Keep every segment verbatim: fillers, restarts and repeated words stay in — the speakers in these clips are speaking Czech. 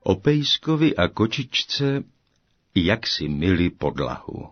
O pejskovi a kočičce, jak si myli podlahu.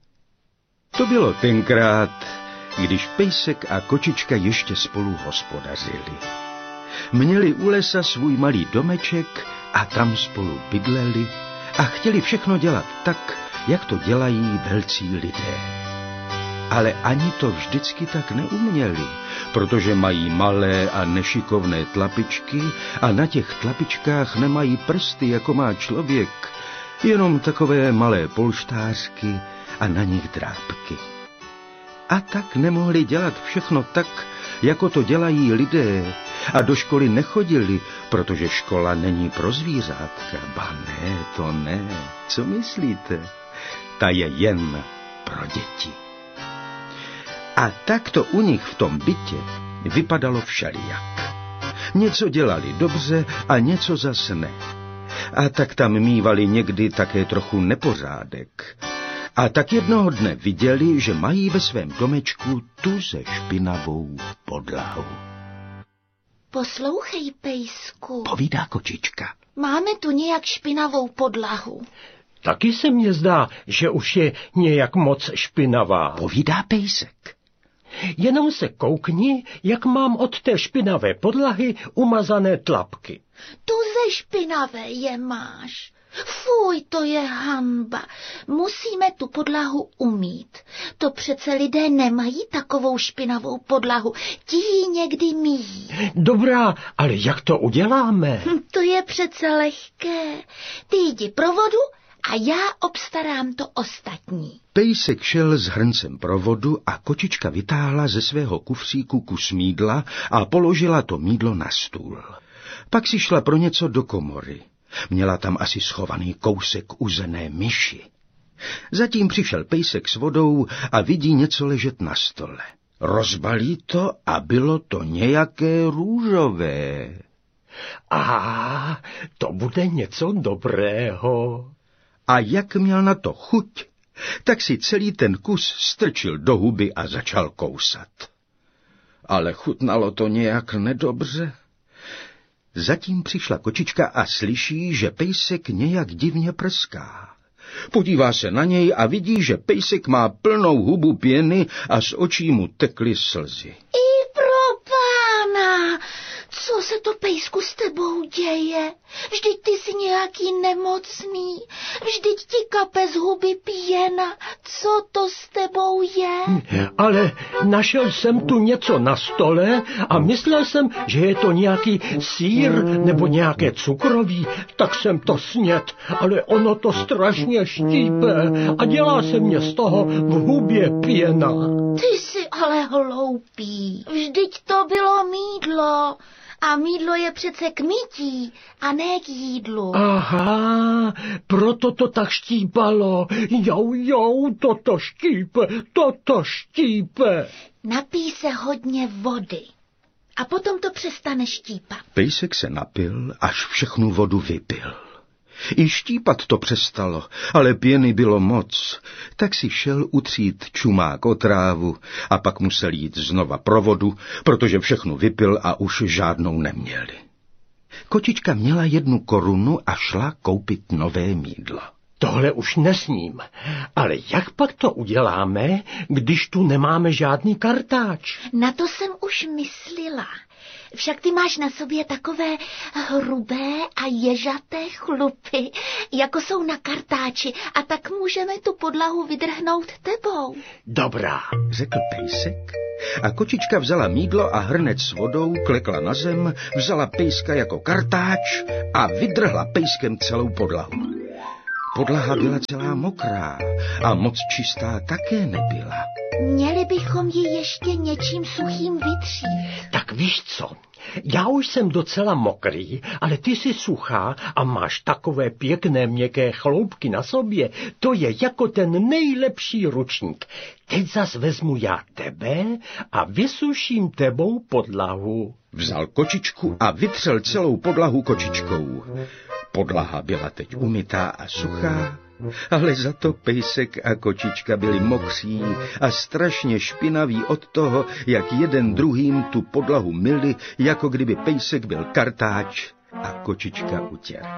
To bylo tenkrát, když pejsek a kočička ještě spolu hospodařili. Měli u lesa svůj malý domeček a tam spolu bydleli a chtěli všechno dělat tak, jak to dělají velcí lidé. Ale ani to vždycky tak neuměli, protože mají malé a nešikovné tlapičky a na těch tlapičkách nemají prsty, jako má člověk, jenom takové malé polštářky a na nich drápky. A tak nemohli dělat všechno tak, jako to dělají lidé, a do školy nechodili, protože škola není pro zvířátka. Ba ne, to ne. Co myslíte? Ta je jen pro děti. A tak to u nich v tom bytě vypadalo všelijak. Něco dělali dobře a něco zas ne. A tak tam mívali někdy také trochu nepořádek. A tak jednoho dne viděli, že mají ve svém domečku tuze špinavou podlahu. Poslouchej, pejsku, povídá kočička. Máme tu nějak špinavou podlahu. Taky se mně zdá, že už je nějak moc špinavá. Povídá pejsek. Jenom se koukni, jak mám od té špinavé podlahy umazané tlapky. Tuze špinavé je máš. Fuj, to je hanba. Musíme tu podlahu umýt. To přece lidé nemají takovou špinavou podlahu. Ti ji někdy míjí. Dobrá, ale jak to uděláme? Hm, to je přece lehké. Ty jdi pro vodu a já obstarám to ostatní. Pejsek šel s hrncem pro vodu a kočička vytáhla ze svého kufříku kus mýdla a položila to mýdlo na stůl. Pak si šla pro něco do komory. Měla tam asi schovaný kousek uzené myši. Zatím přišel pejsek s vodou a vidí něco ležet na stole. Rozbalí to a bylo to nějaké růžové. A to bude něco dobrého. A jak měl na to chuť, tak si celý ten kus strčil do huby a začal kousat. Ale chutnalo to nějak nedobře. Zatím přišla kočička a slyší, že pejsek nějak divně prská. Podívá se na něj a vidí, že pejsek má plnou hubu pěny a z očí mu tekly slzy. I pro pána! Co se to, pejsku, s tebou děje? Vždyť ty jsi nějaký nemocný. Vždyť ti kape z huby pěna. Co to s tebou je? Ale našel jsem tu něco na stole a myslel jsem, že je to nějaký sýr nebo nějaké cukroví, tak jsem to snědl, ale ono to strašně štípe a dělá se mě z toho v hubě pěna. Ty jsi ale hloupý. Vždyť to bylo mýdlo. A mýdlo je přece k mytí a ne k jídlu. Aha, proto to tak štípalo. Jau, jau, toto štípe, toto štípe. Napij se hodně vody a potom to přestane štípat. Pejsek se napil, až všechnu vodu vypil. I štípat to přestalo, ale pěny bylo moc, tak si šel utřít čumák o trávu a pak musel jít znova pro vodu, protože všechnu vypil a už žádnou neměli. Kočička měla jednu korunu a šla koupit nové mýdlo. Tohle už nesním, ale jak pak to uděláme, když tu nemáme žádný kartáč? Na to jsem už myslela. Však ty máš na sobě takové hrubé a ježaté chlupy, jako jsou na kartáči, a tak můžeme tu podlahu vydrhnout tebou. Dobrá, řekl pejsek. A kočička vzala mýdlo a hrnec s vodou, klekla na zem, vzala pejska jako kartáč a vydrhla pejskem celou podlahu. Podlaha byla celá mokrá a moc čistá také nebyla. Měli bychom ji ještě něčím suchým vytřít. Tak víš co, já už jsem docela mokrý, ale ty jsi suchá a máš takové pěkné měkké chloupky na sobě. To je jako ten nejlepší ručník. Teď zas vezmu já tebe a vysuším tebou podlahu. Vzal kočičku a vytřel celou podlahu kočičkou. Podlaha byla teď umytá a suchá, ale za to pejsek a kočička byli mokří a strašně špinaví od toho, jak jeden druhým tu podlahu myli, jako kdyby pejsek byl kartáč a kočička utěrka.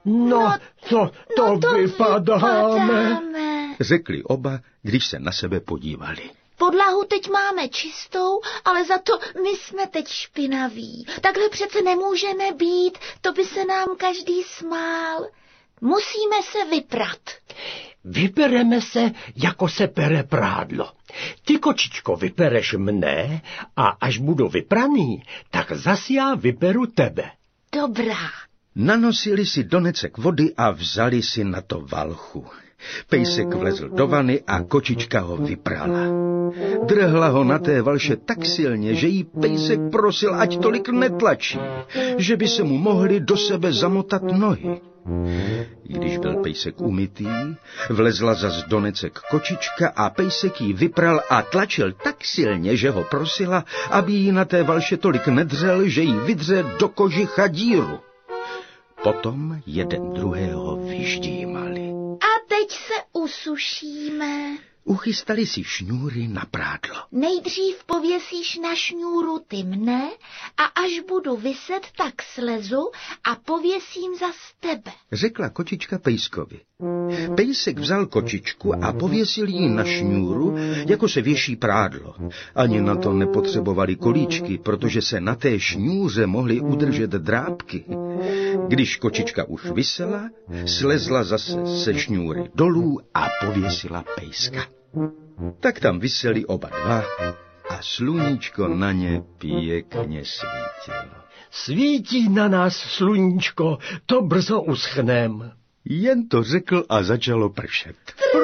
No, co to, no to vypadáme, vypadáme, řekli oba, když se na sebe podívali. Podlahu teď máme čistou, ale za to my jsme teď špinaví. Takhle přece nemůžeme být, to by se nám každý smál. Musíme se vyprat. Vypereme se, jako se pere prádlo. Ty, kočičko, vypereš mne a až budu vypraný, tak zas já vyperu tebe. Dobrá. Nanosili si donecek vody a vzali si na to valchu. Pejsek vlezl do vany a kočička ho vyprala. Drhla ho na té valše tak silně, že jí pejsek prosil, ať tolik netlačí, že by se mu mohly do sebe zamotat nohy. Když byl pejsek umytý, vlezla zas donecek kočička a pejsek jí vypral a tlačil tak silně, že ho prosila, aby jí na té valše tolik nedřel, že jí vydře do kožicha díru. Potom jeden druhého vyždímali. A teď se usušíme. Uchystali si šňůry na prádlo. Nejdřív pověsíš na šňůru ty mne a až budu viset, tak slezu a pověsím zas tebe. Řekla kočička pejskovi. Pejsek vzal kočičku a pověsil jí na šňůru, jako se věší prádlo. Ani na to nepotřebovali kolíčky, protože se na té šňůře mohly udržet drápky. Když kočička už visela, slezla zase se šňůry dolů a pověsila pejska. Tak tam viseli oba dva a sluníčko na ně pěkně svítilo. Svítí na nás sluníčko, to brzo uschnem. Jen to řekl a začalo pršet.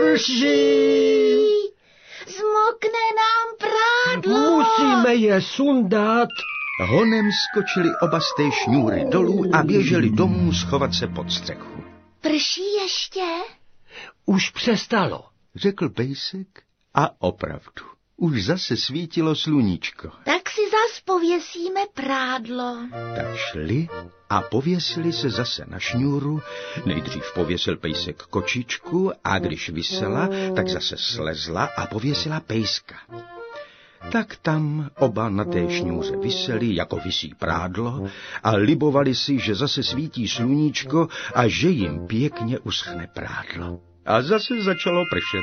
Prší! Zmokne nám prádlo. Musíme je sundat. Honem skočili oba z té šňůry dolů a běželi domů schovat se pod střechu. Prší ještě? Už přestalo, řekl pejsek a opravdu. Už zase svítilo sluníčko. Tak si zas pověsíme prádlo. Tak šli a pověsili se zase na šňůru. Nejdřív pověsil pejsek kočičku a když visela, tak zase slezla a pověsila pejska. Tak tam oba na té šňůře viseli, jako visí prádlo, a libovali si, že zase svítí sluníčko a že jim pěkně uschne prádlo. A zase začalo pršet.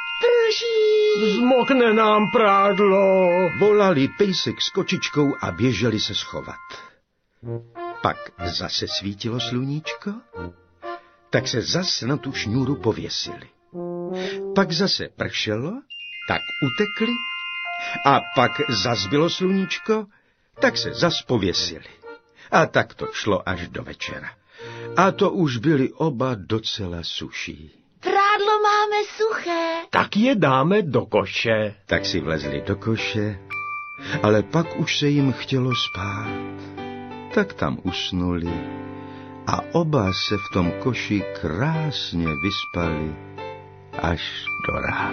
Prší! Zmokne nám prádlo. Volali pejsek s kočičkou a běželi se schovat. Pak zase svítilo sluníčko, tak se zase na tu šňůru pověsili. Pak zase pršelo, tak utekli, a pak zas bylo sluníčko, tak se zas pověsili. A tak to šlo až do večera. A to už byli oba docela suší. Prádlo máme suché. Tak je dáme do koše. Tak si vlezli do koše, ale pak už se jim chtělo spát. Tak tam usnuli a oba se v tom koši krásně vyspali až do rána.